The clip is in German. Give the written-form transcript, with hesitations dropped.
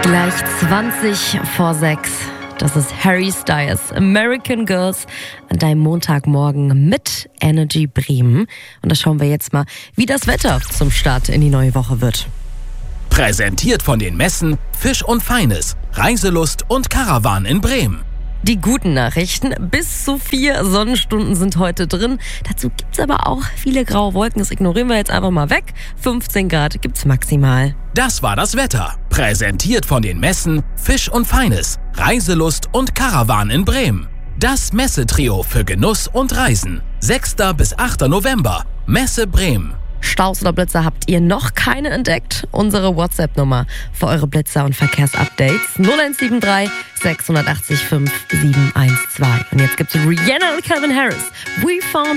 Gleich 20 vor 6. Das ist Harry Styles, American Girls, an deinem Montagmorgen mit Energy Bremen. Und da schauen wir jetzt mal, wie das Wetter zum Start in die neue Woche wird. Präsentiert von den Messen Fisch und Feines, Reiselust und Caravan in Bremen. Die guten Nachrichten, bis zu 4 Sonnenstunden sind heute drin. Dazu gibt's aber auch viele graue Wolken, das ignorieren wir jetzt einfach mal weg. 15 Grad gibt's maximal. Das war das Wetter. Präsentiert von den Messen Fisch und Feines, Reiselust und Caravan in Bremen. Das Messetrio für Genuss und Reisen. 6. bis 8. November. Messe Bremen. Staus oder Blitzer habt ihr noch keine entdeckt? Unsere WhatsApp-Nummer für eure Blitzer- und Verkehrsupdates 0173 680 5712. Und jetzt gibt's Rihanna und Calvin Harris. We found